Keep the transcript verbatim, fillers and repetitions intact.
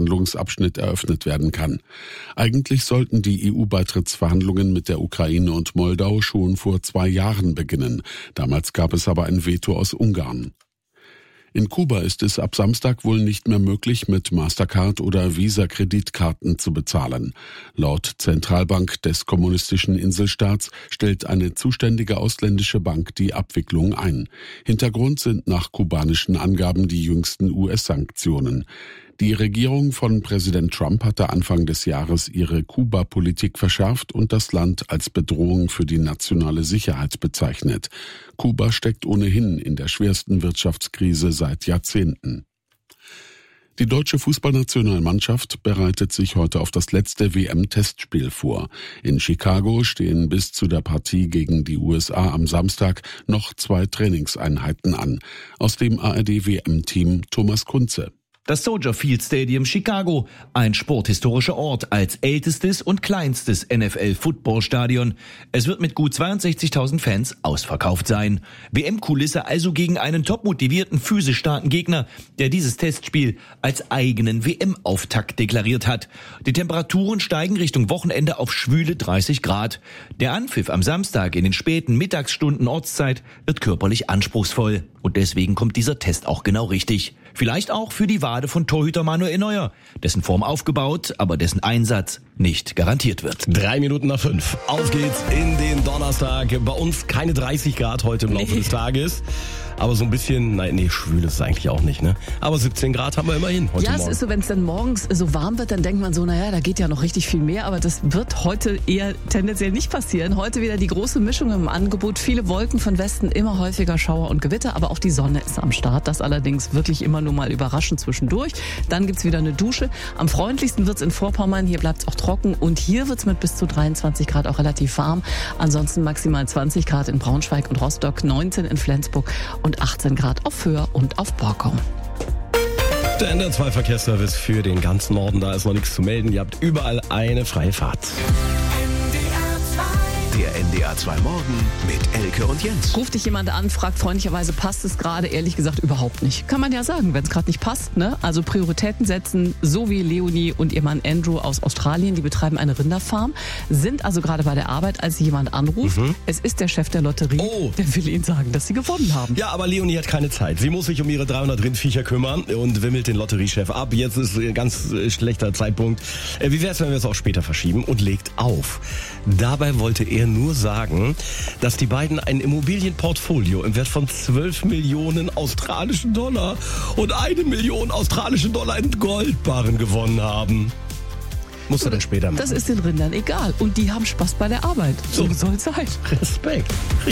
Verhandlungsabschnitt eröffnet werden kann. Eigentlich sollten die E U-Beitrittsverhandlungen mit der Ukraine und Moldau schon vor zwei Jahren beginnen. Damals gab es aber ein Veto aus Ungarn. In Kuba ist es ab Samstag wohl nicht mehr möglich, mit Mastercard oder Visa-Kreditkarten zu bezahlen. Laut Zentralbank des kommunistischen Inselstaats stellt eine zuständige ausländische Bank die Abwicklung ein. Hintergrund sind nach kubanischen Angaben die jüngsten U S-Sanktionen. Die Regierung von Präsident Trump hatte Anfang des Jahres ihre Kuba-Politik verschärft und das Land als Bedrohung für die nationale Sicherheit bezeichnet. Kuba steckt ohnehin in der schwersten Wirtschaftskrise seit Jahrzehnten. Die deutsche Fußballnationalmannschaft bereitet sich heute auf das letzte W M-Testspiel vor. In Chicago stehen bis zu der Partie gegen die U S A am Samstag noch zwei Trainingseinheiten an. Aus dem A R D-W M-Team Thomas Kunze. Das Soldier Field Stadium Chicago, ein sporthistorischer Ort als ältestes und kleinstes N F L-Footballstadion. Es wird mit gut zweiundsechzigtausend Fans ausverkauft sein. W M-Kulisse also gegen einen topmotivierten, physisch starken Gegner, der dieses Testspiel als eigenen W M-Auftakt deklariert hat. Die Temperaturen steigen Richtung Wochenende auf schwüle dreißig Grad. Der Anpfiff am Samstag in den späten Mittagsstunden Ortszeit wird körperlich anspruchsvoll. Und deswegen kommt dieser Test auch genau richtig. Vielleicht auch für die Wade von Torhüter Manuel Neuer, dessen Form aufgebaut, aber dessen Einsatz nicht garantiert wird. Drei Minuten nach fünf. Auf geht's in den Donnerstag. Bei uns keine dreißig Grad heute im Laufe nee. des Tages. Aber so ein bisschen, nein, nee, schwül ist es eigentlich auch nicht, ne? Aber siebzehn Grad haben wir immerhin heute Ja, Morgen. es ist so, wenn es dann morgens so warm wird, dann denkt man so, naja, da geht ja noch richtig viel mehr. Aber das wird heute eher tendenziell nicht passieren. Heute wieder die große Mischung im Angebot. Viele Wolken von Westen, immer häufiger Schauer und Gewitter. Aber auch die Sonne ist am Start. Das allerdings wirklich immer nur mal überraschend zwischendurch. Dann gibt's wieder eine Dusche. Am freundlichsten wird's in Vorpommern. Hier bleibt's auch trocken. Und hier wird's mit bis zu dreiundzwanzig Grad auch relativ warm. Ansonsten maximal zwanzig Grad in Braunschweig und Rostock, neunzehn in Flensburg und achtzehn Grad auf Föhr und auf Borkum. Der N D R zwei Verkehrsservice für den ganzen Norden. Da ist noch nichts zu melden. Ihr habt überall eine freie Fahrt. Der N D R zwei Morgen mit Elke und Jens. Ruft dich jemand an, fragt freundlicherweise, passt es gerade? Ehrlich gesagt überhaupt nicht. Kann man ja sagen, wenn es gerade nicht passt, ne? Also Prioritäten setzen, so wie Leonie und ihr Mann Andrew aus Australien, die betreiben eine Rinderfarm, sind also gerade bei der Arbeit, als jemand anruft. Mhm. Es ist der Chef der Lotterie, oh. der will ihnen sagen, dass sie gewonnen haben. Ja, aber Leonie hat keine Zeit. Sie muss sich um ihre dreihundert Rindviecher kümmern und wimmelt den Lotteriechef ab. Jetzt ist ein ganz schlechter Zeitpunkt. Wie wäre es, wenn wir es auch später verschieben? Und legt auf. Dabei wollte er nur sagen, dass die beiden ein Immobilienportfolio im Wert von zwölf Millionen australischen Dollar und eine Million australische Dollar in Goldbarren gewonnen haben. Musst du dann später machen. Das ist den Rindern egal. Und die haben Spaß bei der Arbeit. So, so soll es sein. Respekt.